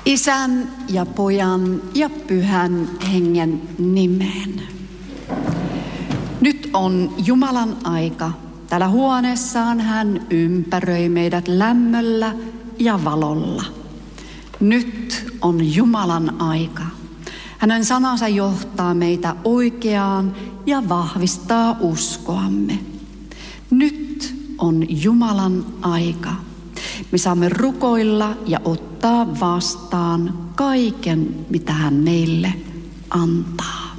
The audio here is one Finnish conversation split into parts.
Isän ja Pojan ja Pyhän Hengen nimeen. Nyt on Jumalan aika. Täällä huoneessaan hän ympäröi meidät lämmöllä ja valolla. Nyt on Jumalan aika. Hänen sanansa johtaa meitä oikeaan ja vahvistaa uskoamme. Nyt on Jumalan aika. Me saamme rukoilla ja ottaa vastaan kaiken, mitä hän meille antaa.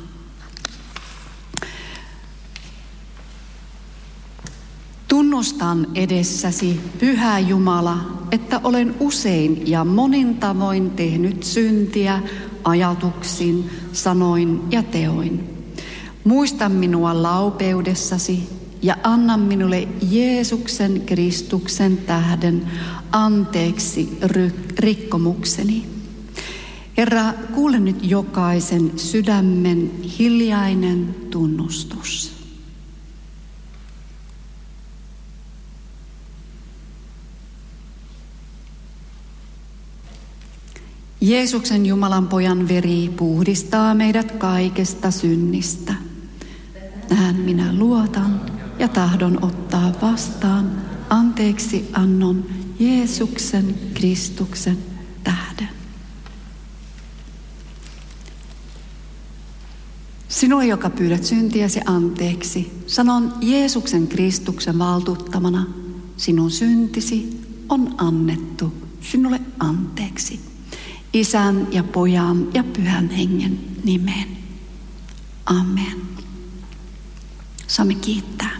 Tunnustan edessäsi, Pyhä Jumala, että olen usein ja monin tavoin tehnyt syntiä ajatuksin, sanoin ja teoin. Muista minua laupeudessasi ja anna minulle Jeesuksen Kristuksen tähden anteeksi rikkomukseni. Herra, kuule nyt jokaisen sydämen hiljainen tunnustus. Jeesuksen Jumalan Pojan veri puhdistaa meidät kaikesta synnistä. Tähän minä luotan ja tahdon ottaa vastaan anteeksi annon Jeesuksen Kristuksen tähden. Sinulle, joka pyydät syntiäsi anteeksi, sanon Jeesuksen Kristuksen valtuuttamana, sinun syntisi on annettu sinulle anteeksi. Isän ja Pojan ja Pyhän Hengen nimeen. Amen. Saamme kiittää.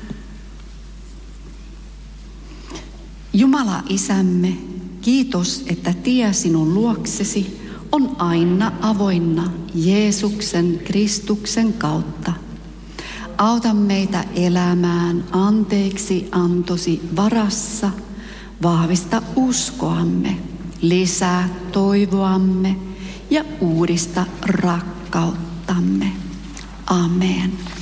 Jumala Isämme, kiitos, että tie sinun luoksesi on aina avoinna Jeesuksen Kristuksen kautta. Auta meitä elämään anteeksi antosi varassa, vahvista uskoamme, lisää toivoamme ja uudista rakkauttamme. Amen.